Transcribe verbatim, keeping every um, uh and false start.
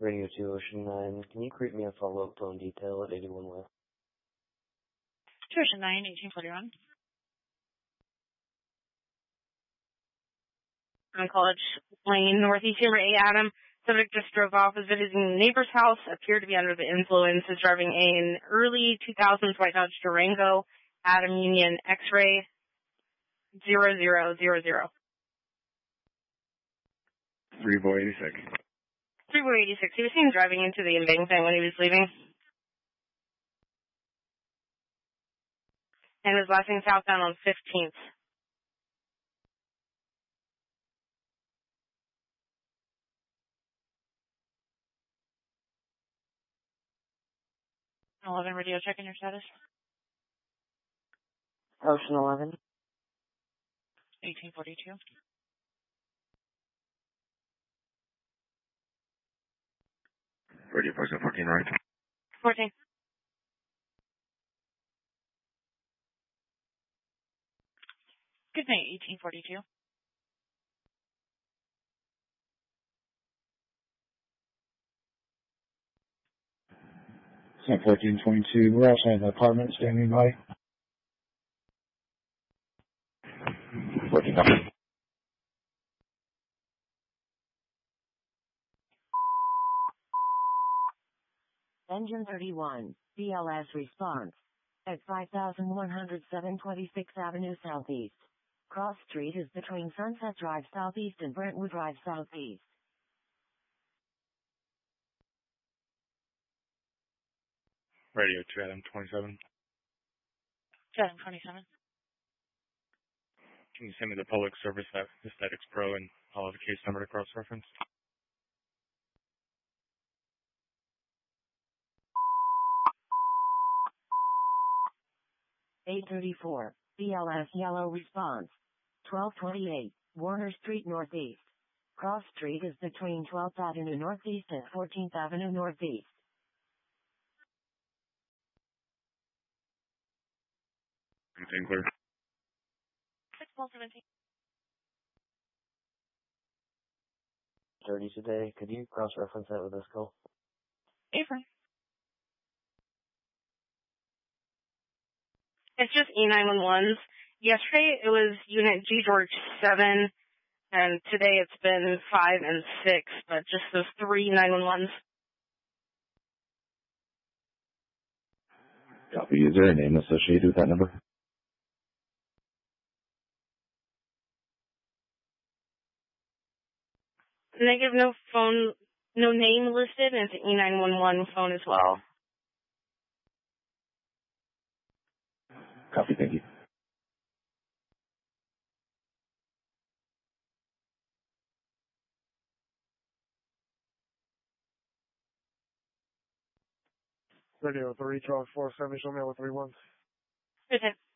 Radio two Ocean nine, can you create me a follow-up phone detail at eighty-one West? two Ocean nine, eighteen forty-one. On College Lane, Northeast Humor A. Adam. Subject just drove off, was visiting a neighbor's house, appeared to be under the influence, is driving an early two thousands white Dodge Durango, Adam Union X-Ray zero zero zero zero. three four eighty-six. three four eighty-six. He was seen driving into the embankment when he was leaving. And was last seen southbound on fifteenth. eleven radio, checking your status. Ocean eleven. eighteen forty-two. Radio Post fourteen, right? fourteen. Good night, eighteen forty-two. Sun fourteen twenty-two, we're outside the apartment, standing by. fourteen, copy. Engine thirty-one, B L S response. At five thousand one hundred seven twenty-sixth Avenue Southeast. Cross Street is between Sunset Drive Southeast and Brentwood Drive Southeast. Radio two Adam twenty-seven. Adam twenty-seven. Can you send me the public service Aesthetics Pro and I'll have a case number to cross-reference? eight thirty-four, B L S yellow response. twelve twenty-eight, Warner Street Northeast. Cross Street is between twelfth Avenue Northeast and fourteenth Avenue Northeast. Anything clear? six twelve seventeen. thirty today. Could you cross-reference that with this call? Apron. It's just E nine one ones. Yesterday it was Unit G George seven, and today it's been five and six, but just those three nine one ones. Copy. Is there a name associated with that number? Negative, no phone, no name listed, and it's an E nine one one phone as well. Copy, thank you. Radio three, Charles four seven, show me over three one. Okay.